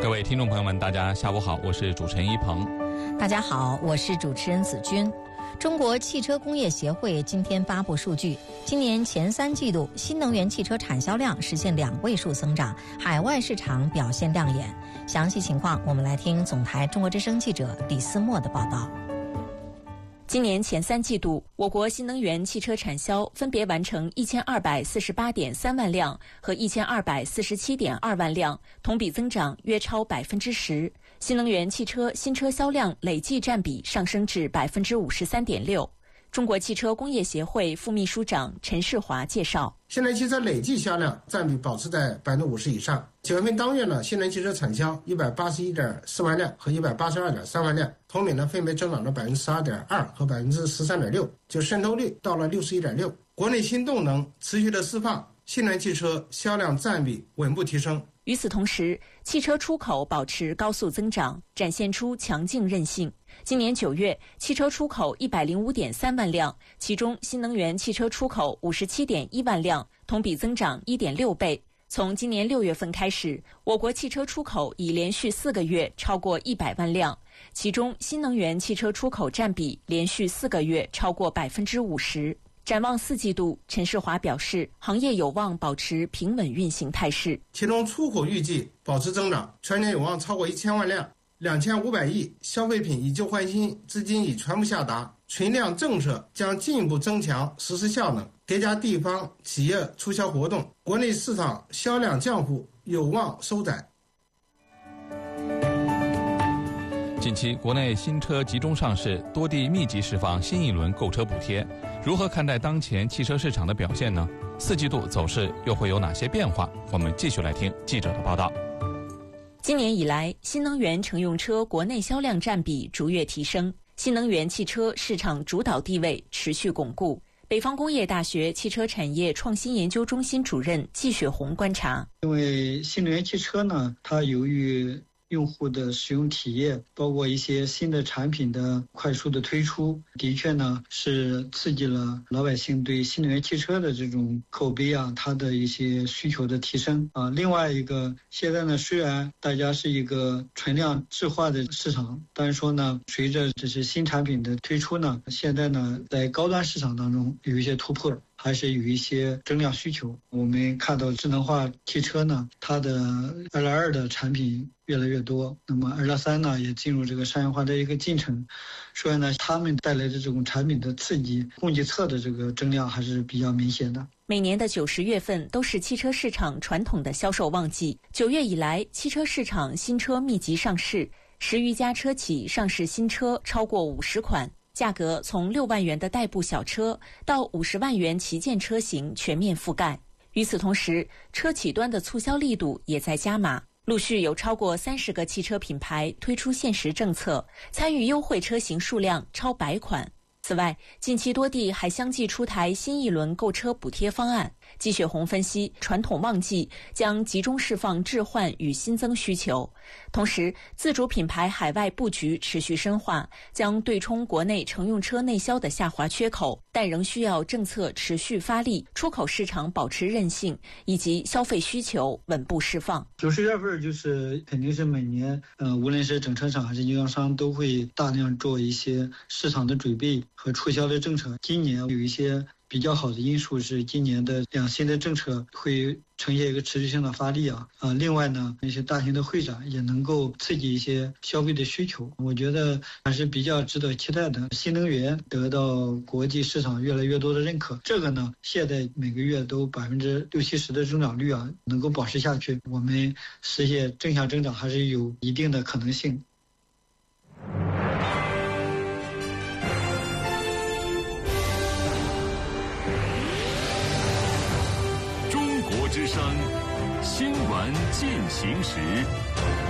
各位听众朋友们，大家下午好，我是主持人一鹏。 大家好，我是主持人子君。中国汽车工业协会今天发布数据，今年前3季度新能源汽车产销量实现2位数增长，海外市场表现亮眼。详细情况我们来听总台中国之声记者李思墨的报道。 今年前3季度，我国新能源汽车产销分别完成1248.3万辆和1247.2万辆，同比增长约超10%。新能源汽车新车销量累计占比上升至53.6%。中国汽车工业协会副秘书长陈世华介绍， 新能源汽车累计销量占比保持在50%以上。9月份当月呢，新能源汽车产销181.4万辆和182.3万辆，同比呢分别增长了12.2%和13.6%，就渗透率到了61.6%。国内新动能持续的释放，新能源汽车销量占比稳步提升。 与此同时，汽车出口保持高速增长，展现出强劲韧性。今年9月，汽车出口105.3万辆，其中新能源汽车出口57.1万辆，同比增长1.6倍。从今年6月份开始，我国汽车出口已连续4个月超过100万辆，其中新能源汽车出口占比连续4个月超过50%。展望4季度，陈世华表示，行业有望保持平稳运行态势。 其中出口预计保持增长，全年有望超过1000万辆，2500亿消费品以旧换新，资金已全部下达。存量政策将进一步增强实施效能，叠加地方企业促销活动，国内市场销量降幅有望收窄。 近期国内新车集中上市，多地密集释放新一轮购车补贴，如何看待当前汽车市场的表现呢？4季度走势又会有哪些变化？我们继续来听记者的报道。 今年以来，新能源乘用车国内销量占比逐月提升，新能源汽车市场主导地位持续巩固。北方工业大学汽车产业创新研究中心主任季雪红观察， 因为新能源汽车呢，它由于用户的使用体验，包括一些新的产品的快速的推出，的确呢是刺激了老百姓对新能源汽车的这种口碑啊，它的一些需求的提升啊。另外一个，现在呢虽然大家是一个存量置换的市场，但是说呢，随着这些新产品的推出呢，现在呢在高端市场当中有一些突破，还是有一些增量需求。我们看到智能化汽车呢，它的2.2的产品越来越多，那么2.3呢也进入这个商业化的一个进程，所以呢，他们带来的这种产品的刺激，供给侧的这个增量还是比较明显的。 每年的9、10月份都是汽车市场传统的销售旺季。9月以来，汽车市场新车密集上市，10余家车企上市新车超过50款。价格从6万元的代步小车到50万元旗舰车型全面覆盖。与此同时，车企端的促销力度也在加码，陆续有超过30个汽车品牌推出限时政策，参与优惠车型数量超100款。此外，近期多地还相继出台新一轮购车补贴方案。季雪红分析，传统旺季将集中释放置换与新增需求，同时自主品牌海外布局持续深化，将对冲国内乘用车内销的下滑缺口，但仍需要政策持续发力，出口市场保持韧性，以及消费需求稳步释放。 9、10月份就是肯定是每年无论是整车厂还是经销商都会大量做一些市场的准备和促销的政策。今年有一些比较好的因素是今年的两新的政策会呈现一个持续性的发力另外呢，一些大型的会展也能够刺激一些消费的需求，我觉得还是比较值得期待的。新能源得到国际市场越来越多的认可，这个呢现在每个月都60%、70%的增长率能够保持下去，我们实现正向增长还是有一定的可能性。 之声新闻进行时。